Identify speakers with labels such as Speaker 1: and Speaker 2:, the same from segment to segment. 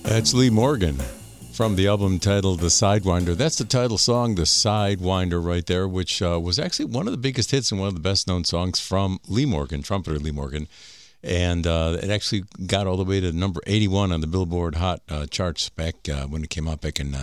Speaker 1: That's Lee Morgan from the album titled The Sidewinder. That's the title song, The Sidewinder, right there, which was actually one of the biggest hits and one of the best-known songs from Lee Morgan, trumpeter Lee Morgan. And it actually got all the way to number 81 on the Billboard Hot charts back when it came out back in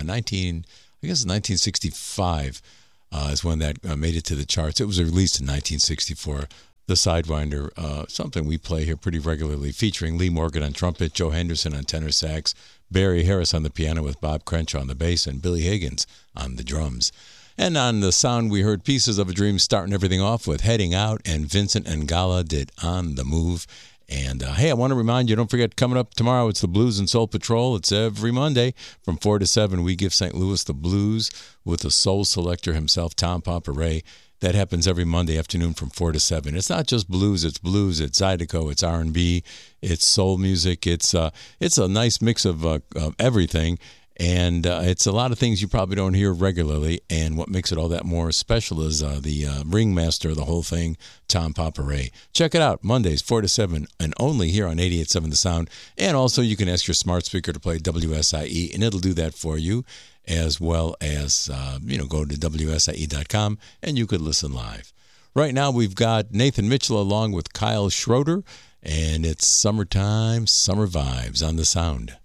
Speaker 1: 1965 is when that made it to the charts. It was released in 1964. The Sidewinder, something we play here pretty regularly, featuring Lee Morgan on trumpet, Joe Henderson on tenor sax, Barry Harris on the piano with Bob Crenshaw on the bass, and Billy Higgins on the drums. And on the sound, we heard Pieces of a Dream starting everything off with Heading Out, and Vincent Ngala did On the Move. And hey, I want to remind you, don't forget, coming up tomorrow, it's the Blues and Soul Patrol. It's every Monday from 4 to 7. We give St. Louis the blues with the soul selector himself, Tom Pompere. That happens every Monday afternoon from 4 to 7. It's not just blues, it's Zydeco, it's R&B, it's soul music. It's a nice mix of everything. And it's a lot of things you probably don't hear regularly. And what makes it all that more special is the ringmaster of the whole thing, Tom Pompere. Check it out, Mondays, 4 to 7, and only here on 88.7 The Sound. And also you can ask your smart speaker to play WSIE, and it'll do that for you, as well as, go to WSIE.com, and you could listen live. Right now we've got Nathan Mitchell along with Kyle Schroeder, and it's Summertime, Summer Vibes on The Sound.